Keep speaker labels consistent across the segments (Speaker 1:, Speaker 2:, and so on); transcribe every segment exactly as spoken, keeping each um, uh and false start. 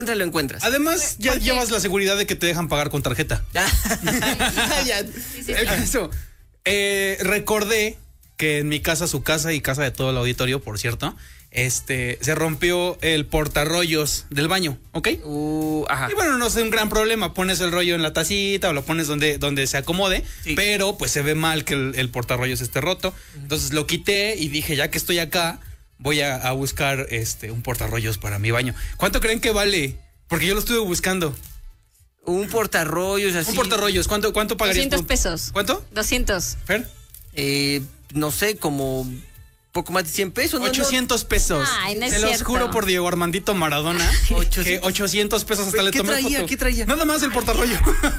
Speaker 1: lo encuentras.
Speaker 2: Además, ya llevas la seguridad de que te dejan pagar con tarjeta.
Speaker 1: Ya. Ya.
Speaker 2: Sí, sí, claro. Eso. Eh, recordé que en mi casa, su casa y casa de todo el auditorio, por cierto, este, se rompió el portarrollos del baño, ¿ok?
Speaker 1: Uh, ajá.
Speaker 2: Y bueno, no es un gran problema, pones el rollo en la tacita o lo pones donde, donde se acomode, sí. Pero pues se ve mal que el, el portarrollos esté roto. Entonces lo quité y dije, ya que estoy acá, voy a, a buscar este un portarrollos para mi baño. ¿Cuánto creen que vale? Porque yo lo estuve buscando.
Speaker 1: Un portarrollos así.
Speaker 2: Un portarrollos, ¿cuánto, cuánto pagarías?
Speaker 3: doscientos pesos.
Speaker 2: ¿Cuánto?
Speaker 3: doscientos.
Speaker 2: ¿Fer?
Speaker 1: Eh, no sé, como poco más de cien pesos. ¿no?
Speaker 2: ochocientos pesos.
Speaker 3: Ay, no es
Speaker 2: Se los
Speaker 3: cierto.
Speaker 2: juro por Diego Armandito Maradona.
Speaker 1: ochocientos.
Speaker 2: Que ochocientos pesos hasta le
Speaker 1: ¿Qué
Speaker 2: tomé
Speaker 1: traía?
Speaker 2: foto.
Speaker 1: ¿Qué traía?
Speaker 2: Nada más el portarrollo.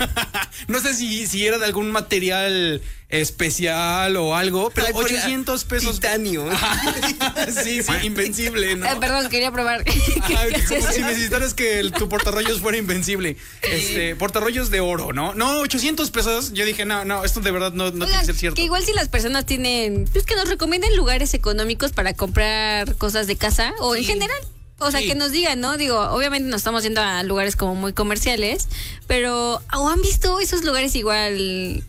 Speaker 2: No sé si, si era de algún material especial o algo, pero
Speaker 1: Ay,
Speaker 2: ochocientos pesos.
Speaker 1: Titanio.
Speaker 2: Sí, sí, invencible, ¿no?
Speaker 3: Eh, perdón, quería probar.
Speaker 2: Ay, como si necesitaras que el, tu portarrollos fuera invencible. Este, portarrollos de oro, ¿no? No, ochocientos pesos. Yo dije, no, no, esto de verdad no, no
Speaker 3: Oigan,
Speaker 2: tiene que ser cierto.
Speaker 3: Que igual si las personas tienen, pues que nos recomienden lugares económicos para comprar cosas de casa o sí. En general. O sea, sí. Que nos digan, ¿no? Digo, obviamente nos estamos yendo a lugares como muy comerciales, pero ¿o han visto esos lugares igual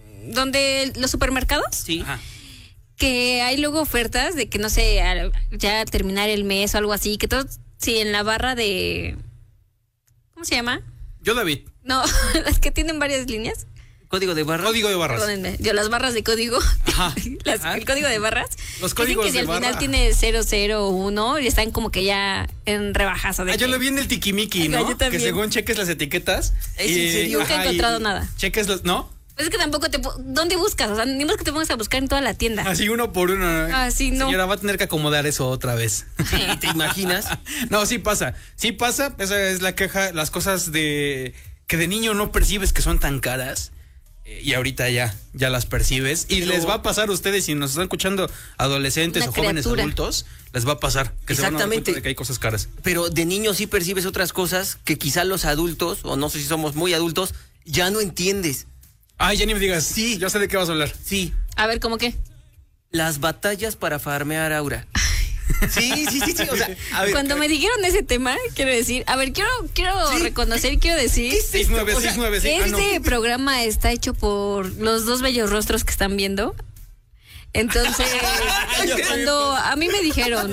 Speaker 3: donde los supermercados?
Speaker 1: Sí.
Speaker 2: Ajá.
Speaker 3: Que hay luego ofertas de que, no sé, al, ya terminar el mes o algo así, que todo, sí, en la barra de... ¿Cómo se llama?
Speaker 2: Yo, David.
Speaker 3: No, las que tienen varias líneas.
Speaker 1: Código de barras.
Speaker 2: Código de barras.
Speaker 3: Perdónenme, yo las barras de código. Ajá. Las, el código de barras.
Speaker 2: Los códigos
Speaker 3: dicen que si
Speaker 2: de
Speaker 3: al
Speaker 2: barra.
Speaker 3: final tiene cero cero o uno y están como que ya en rebajazo. De
Speaker 2: ah,
Speaker 3: que...
Speaker 2: yo lo vi en el Tikimiki, ¿no?
Speaker 3: Que
Speaker 2: según cheques las etiquetas.
Speaker 1: ¿Es
Speaker 2: y,
Speaker 1: en serio?
Speaker 3: Nunca he
Speaker 2: ajá,
Speaker 3: encontrado
Speaker 2: y,
Speaker 3: nada.
Speaker 2: Cheques los, ¿no?
Speaker 3: Pues es que tampoco te... ¿Dónde buscas? O sea, ni más que te pongas a buscar en toda la tienda.
Speaker 2: Así uno por uno.
Speaker 3: Ah, sí, no.
Speaker 2: Señora, va a tener que acomodar eso otra vez.
Speaker 1: Sí, ¿te imaginas?
Speaker 2: No, sí pasa. Sí pasa. Esa es la queja. Las cosas de que de niño no percibes que son tan caras. Y ahorita ya, ya las percibes. Y Pero, les va a pasar a ustedes, si nos están escuchando adolescentes o jóvenes criatura. adultos, les va a pasar que se van a dar cuenta de que hay cosas caras.
Speaker 1: Pero de niño sí percibes otras cosas que quizá los adultos, o no sé si somos muy adultos, ya no entiendes.
Speaker 2: Ay, ya ni me digas. Sí. Yo sé de qué vas a hablar.
Speaker 1: Sí.
Speaker 3: A ver, ¿cómo qué?
Speaker 1: Las batallas para farmear aura. Sí, sí, sí, sí. O sea,
Speaker 3: a ver, cuando a ver. me dijeron ese tema, quiero decir, a ver, quiero, quiero ¿Sí? reconocer y quiero decir.
Speaker 2: seis nueve, seis nueve, sí.
Speaker 3: Este
Speaker 2: ah, no.
Speaker 3: programa está hecho por los dos bellos rostros que están viendo. Entonces, cuando a mí me dijeron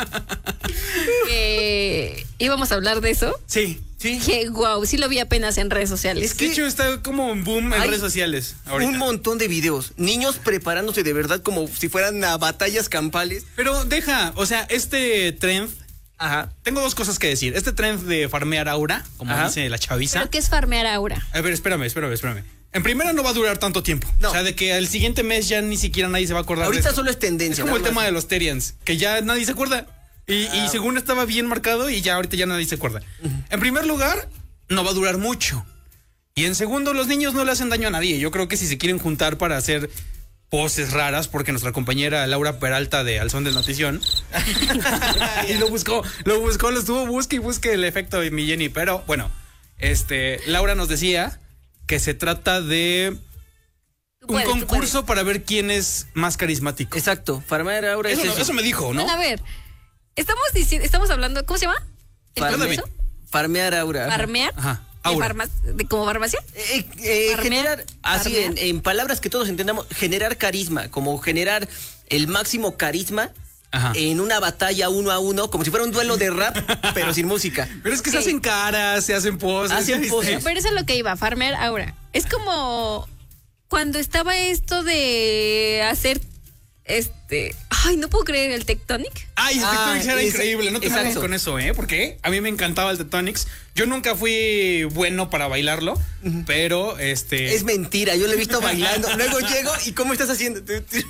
Speaker 3: que íbamos a hablar de eso,
Speaker 2: sí, sí.
Speaker 3: Dije, wow, sí lo vi apenas en redes sociales.
Speaker 2: Es que de hecho está como un boom en redes sociales ahorita.
Speaker 1: Un montón de videos, niños preparándose de verdad como si fueran a batallas campales.
Speaker 2: Pero deja, o sea, este trend. Ajá. Tengo dos cosas que decir. Este trend de farmear aura, como Ajá. dice la chaviza.
Speaker 3: ¿Pero qué es farmear aura?
Speaker 2: A ver, espérame, espérame, espérame. En primera no va a durar tanto tiempo. No. O sea, de que al siguiente mes ya ni siquiera nadie se va a acordar.
Speaker 1: Ahorita
Speaker 2: de
Speaker 1: solo es tendencia.
Speaker 2: Es como el más. tema de los Terians, que ya nadie se acuerda. Y, ah. y según estaba bien marcado y ya ahorita ya nadie se acuerda. Uh-huh. En primer lugar, no va a durar mucho. Y en segundo, los niños no le hacen daño a nadie. Yo creo que si se quieren juntar para hacer poses raras, porque nuestra compañera Laura Peralta de Al Son del Notición y lo buscó, lo buscó, lo estuvo busque y busque el efecto de mi Jenny. Pero bueno, este Laura nos decía que se trata de un puedes, concurso para ver quién es más carismático.
Speaker 1: Exacto, farmear aura
Speaker 2: eso,
Speaker 1: es
Speaker 2: no,
Speaker 1: eso.
Speaker 2: eso me dijo, ¿no?
Speaker 3: Bueno, a ver, estamos diciendo, estamos hablando, ¿cómo se llama?
Speaker 1: Farme, farmear aura.
Speaker 3: Farmear.
Speaker 2: Ajá.
Speaker 3: ¿De, farma, de como farmacia?
Speaker 1: Eh, eh, generar, así en, en palabras que todos entendamos, generar carisma, como generar el máximo carisma. Ajá. En una batalla uno a uno, como si fuera un duelo de rap, pero sin música.
Speaker 2: Pero es que okay. se hacen caras, se hacen poses.
Speaker 1: Hacen poses.
Speaker 3: Pero eso es lo que iba, farmear aura. Es como cuando estaba esto de hacer este... Ay, no puedo creer el Tectonic.
Speaker 2: Ay, el ah, Tectonics era es, increíble. No te metas con eso, ¿eh? Porque a mí me encantaba el Tectonics. Yo nunca fui bueno para bailarlo, uh-huh. pero este...
Speaker 1: Es mentira, yo lo he visto bailando. Luego llego y ¿cómo estás haciendo?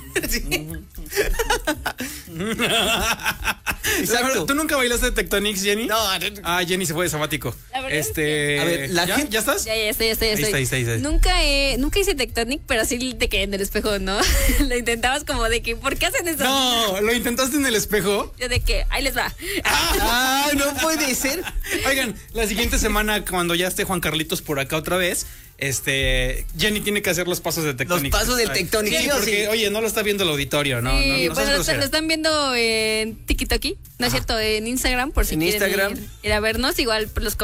Speaker 2: Exacto. ¿Tú nunca bailaste Tectonics, Jenny?
Speaker 1: No.
Speaker 2: Ah, Jenny se fue de sabático. Este...
Speaker 1: A ver, la
Speaker 2: ¿Ya?
Speaker 1: gente...
Speaker 2: ¿Ya estás?
Speaker 3: Ya, ya estoy, ya estoy, ya estoy.
Speaker 2: Ahí está, ahí está, ahí está.
Speaker 3: Nunca, he, nunca hice Tectonic, pero sí te quedé en el espejo, ¿no? Lo intentabas como de que, ¿por qué hacen eso?
Speaker 2: No, ¿lo intentaste en el espejo?
Speaker 3: Yo de que, ahí les va.
Speaker 1: Ah, no puede ser.
Speaker 2: Oigan, la siguiente semana, cuando ya esté Juan Carlitos por acá otra vez, este, Jenny tiene que hacer los pasos de Tectonic.
Speaker 1: Los pasos del Tectonic.
Speaker 2: Sí, porque, sí. oye, no lo está viendo el auditorio, ¿no?
Speaker 3: Sí,
Speaker 2: no, no
Speaker 3: pues lo, lo están viendo en TikTok, ¿no es cierto? En Instagram, por si
Speaker 1: en
Speaker 3: quieren
Speaker 1: Instagram.
Speaker 3: Ir, ir a vernos, igual los